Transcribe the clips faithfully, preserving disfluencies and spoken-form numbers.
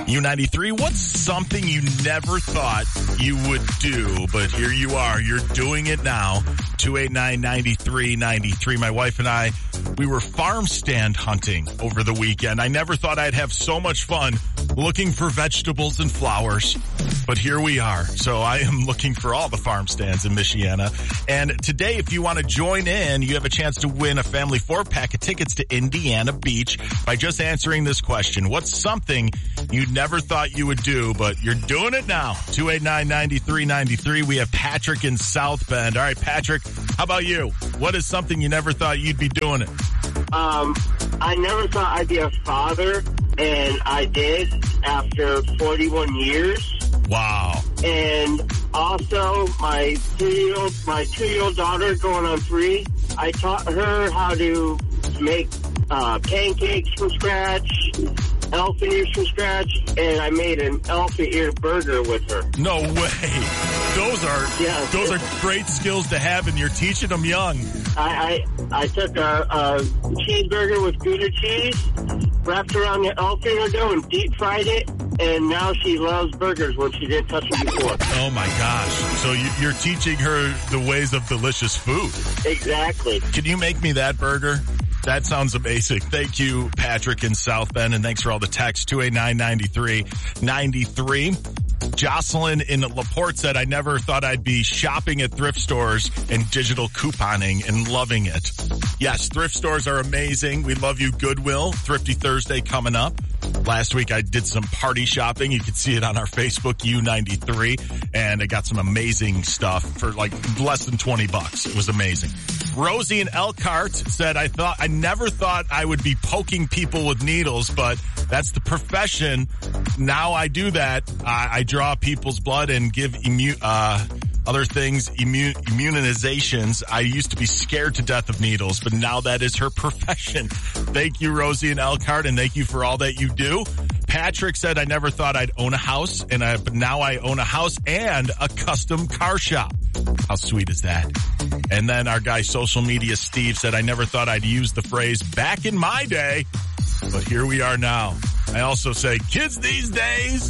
U ninety-three, what's something you never thought you would do, but here you are, you're doing it now. two eight nine, nine three nine three. My wife and I, we were farm stand hunting over the weekend. I never thought I'd have so much fun looking for vegetables and flowers, but here we are. So I am looking for all the farm stands in Michiana. And today, if you want to join in, you have a chance to win a family four-pack of tickets to Indiana Beach by just answering this question. What's something you never thought you would do, but you're doing it now? two eight nine, nine three nine three. We have Patrick in South Bend. All right, Patrick, how about you? What is something you never thought you'd be doing it? Um, I never thought I'd be a father, and I did after forty-one years. Wow. And also, my two-year-old, my two-year-old daughter going on three, I taught her how to make uh, pancakes from scratch, elephant ears from scratch, and I made an elephant ear burger with her. No way. Those are yeah. those are great skills to have, and you're teaching them young. I I, I took a, a cheeseburger with Gouda cheese, wrapped around the elephant ear dough, and deep fried it. And now she loves burgers when she didn't touch them before. Oh, my gosh. So you, you're teaching her the ways of delicious food. Exactly. Can you make me that burger? That sounds amazing. Thank you, Patrick in South Bend, and thanks for all the texts. two eight nine, nine three nine three. Jocelyn in LaPorte said, I never thought I'd be shopping at thrift stores and digital couponing and loving it. Yes, thrift stores are amazing. We love you, Goodwill. Thrifty Thursday coming up. Last week I did some party shopping. You can see it on our Facebook, U ninety-three, and I got some amazing stuff for like less than twenty bucks. It was amazing. Rosie in Elkhart said, I thought, I never thought I would be poking people with needles, but that's the profession. Now I do that. I, I draw people's blood and give immu- uh, other things, immune, immunizations. I used to be scared to death of needles, but now that is her profession. Thank you, Rosie in Elkhart, and thank you for all that you do. Patrick said, I never thought I'd own a house, and I, but now I own a house and a custom car shop. How sweet is that? And then our guy, social media Steve, said, I never thought I'd use the phrase back in my day, but here we are now. I also say, kids these days,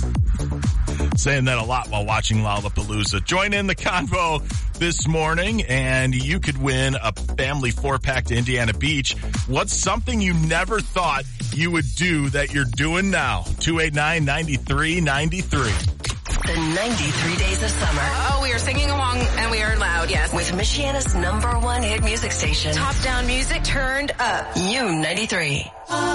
saying that a lot while watching Lollapalooza. Join in the convo this morning, and you could win a family four-pack to Indiana Beach. What's something you never thought you would do that you're doing now? two eight nine, nine three nine three. The ninety-three days of summer. Oh, we are singing along and we are loud, yes. With Michiana's number one hit music station. Top down music turned up. U ninety-three.